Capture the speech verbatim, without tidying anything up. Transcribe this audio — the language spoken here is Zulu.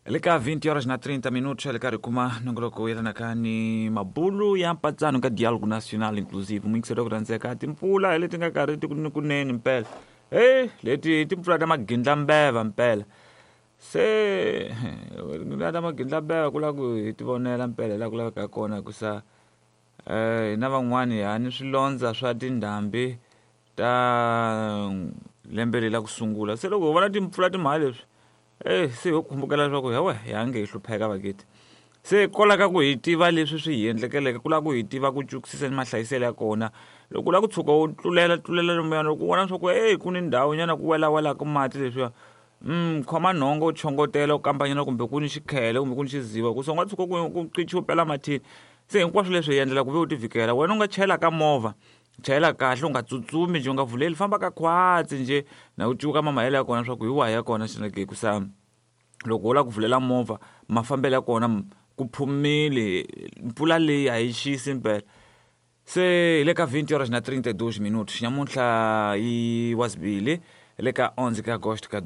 Le ka vinte horas na trinta minutos ele cara kuma nongoloko yelana kani mabulu ya mpatsano ka dialogo national inclusive mungikisero kurandzeka timpfula hi leti nga karhi ti kunene mpela hey leti timpfula ta magindla mbeva mpela se la ta magindla mbeva kula ku hi ti vonela mpela la ku laveka kona kusa eh na van'wani yani swilondza swa tindhambi ta lembe leri la ku sungula se loko ho vona timpfula timali leswi eh se ho khumbukela leswaku yawe hi hange hi hlupheka vaketi se kola ka ku hi tiva leswi swi hi endlekeleke ku la ku hi tiva ku cukisisa ni mahlayiselo ya kona loko la ku tshuka u tlulela tlulela lomoyana loko u vona leswaku hey ku ni ndhawu nyana ku wela wela ka mati leswiya mm khoma nhongo chongotela u kambanyana kumbe ku ni xikhele kumbe ku ni xiziva ku songa tshuka ku qichi u pela mathini se hinkwaswo leswi hi endlela ku ve u ti vhikela wena u nga chayela ka movha chayela kahle u nga tsutsumi nje u nga vuleli famba ka khwatsi nje na u cuka mamahele ya kona swa ku hi wahi ya kona xinake ku sa loko u la ku vulela movha mafambelo ya kona ku phumile mpfula leyi a yi xisi mpela se le ka vinte horas na trinta e dois minutos nyamuntlha yi wasbile le ka onze ka agosto ka